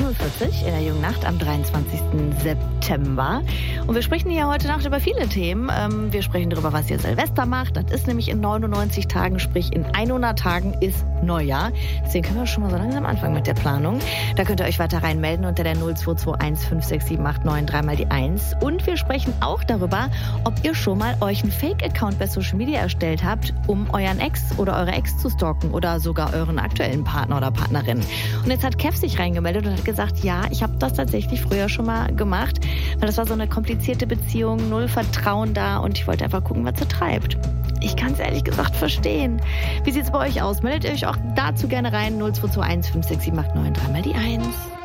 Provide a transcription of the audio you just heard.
10.41 Uhr in der jungen Nacht am 23. September. Und wir sprechen hier heute Nacht über viele Themen. Wir sprechen darüber, was ihr Silvester macht. Das ist nämlich in 99 Tagen, sprich in 100 Tagen ist Neujahr. Deswegen können wir schon mal so langsam anfangen mit der Planung. Da könnt ihr euch weiter reinmelden unter der 0221 56789 dreimal die 1. Und wir sprechen auch darüber, ob ihr schon mal euch einen Fake-Account bei Social Media erstellt habt, um euren Ex oder eure Ex zu stalken oder sogar euren aktuellen Partner oder Partnerin. Und jetzt hat Kev sich reingemeldet und hat gesagt, ja, ich habe das tatsächlich früher schon mal gemacht, weil das war so eine komplizierte Beziehung, null Vertrauen da und ich wollte einfach gucken, was sie treibt. Ich kann es ehrlich gesagt verstehen. Wie sieht es bei euch aus? Meldet ihr euch auch dazu gerne rein, 0221 56789 dreimal die 1.